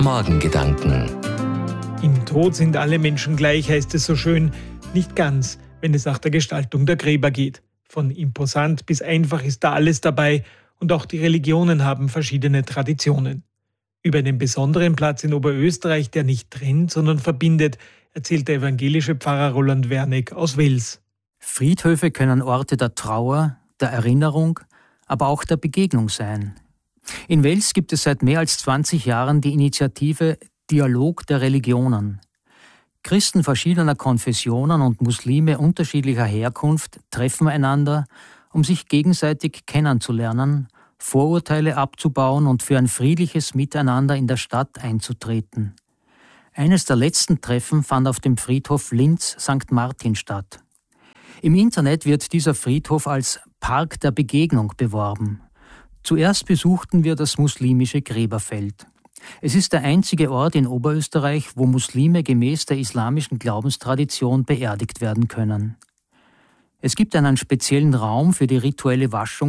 Morgengedanken. Im Tod sind alle Menschen gleich, heißt es so schön. Nicht ganz, wenn es nach der Gestaltung der Gräber geht. Von imposant bis einfach ist da alles dabei und auch die Religionen haben verschiedene Traditionen. Über den besonderen Platz in Oberösterreich, der nicht trennt, sondern verbindet, erzählt der evangelische Pfarrer Roland Werneck aus Wels. Friedhöfe können Orte der Trauer, der Erinnerung, aber auch der Begegnung sein. In Wels gibt es seit mehr als 20 Jahren die Initiative Dialog der Religionen. Christen verschiedener Konfessionen und Muslime unterschiedlicher Herkunft treffen einander, um sich gegenseitig kennenzulernen, Vorurteile abzubauen und für ein friedliches Miteinander in der Stadt einzutreten. Eines der letzten Treffen fand auf dem Friedhof Linz-St. Martin statt. Im Internet wird dieser Friedhof als Park der Begegnung beworben. Zuerst besuchten wir das muslimische Gräberfeld. Es ist der einzige Ort in Oberösterreich, wo Muslime gemäß der islamischen Glaubenstradition beerdigt werden können. Es gibt einen speziellen Raum für die rituelle Waschung